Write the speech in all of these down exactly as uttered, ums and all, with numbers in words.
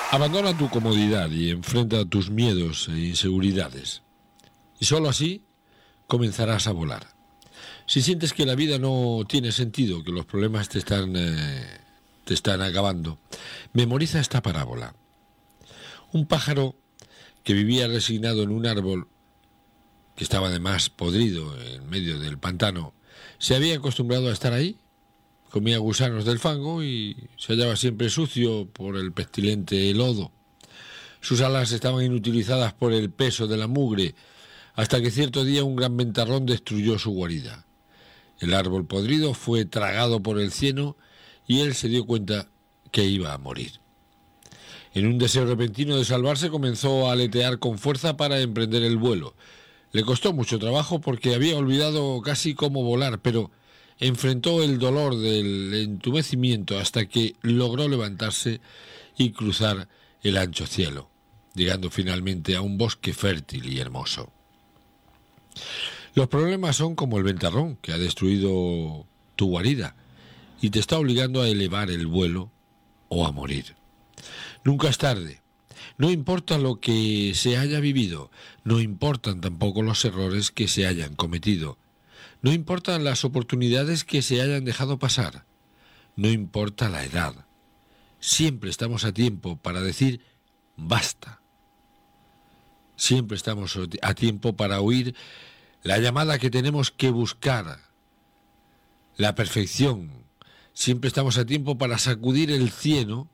Abandona tu comodidad y enfrenta tus miedos e inseguridades. Y solo así comenzarás a volar. Si sientes que la vida no tiene sentido, que los problemas te están, eh, te están acabando, memoriza esta parábola. Un pájaro que vivía resignado en un árbol, que estaba además podrido en medio del pantano, se había acostumbrado a estar ahí. Comía gusanos del fango y se hallaba siempre sucio por el pestilente lodo. Sus alas estaban inutilizadas por el peso de la mugre, hasta que cierto día un gran ventarrón destruyó su guarida. El árbol podrido fue tragado por el cieno y él se dio cuenta que iba a morir. En un deseo repentino de salvarse, comenzó a aletear con fuerza para emprender el vuelo. Le costó mucho trabajo porque había olvidado casi cómo volar, pero enfrentó el dolor del entumecimiento hasta que logró levantarse y cruzar el ancho cielo, llegando finalmente a un bosque fértil y hermoso. Los problemas son como el ventarrón que ha destruido tu guarida y te está obligando a elevar el vuelo o a morir. Nunca es tarde. No importa lo que se haya vivido, no importan tampoco los errores que se hayan cometido. No importan las oportunidades que se hayan dejado pasar. No importa la edad. Siempre estamos a tiempo para decir basta. Siempre estamos a tiempo para oír la llamada que tenemos que buscar, la perfección. Siempre estamos a tiempo para sacudir el cielo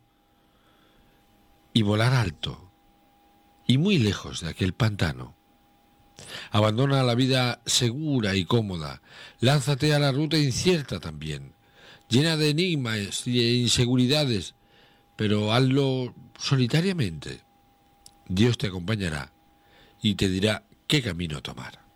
y volar alto y muy lejos de aquel pantano. Abandona la vida segura y cómoda. Lánzate a la ruta incierta también, llena de enigmas y de inseguridades, pero hazlo solitariamente. Dios te acompañará y te dirá qué camino tomar.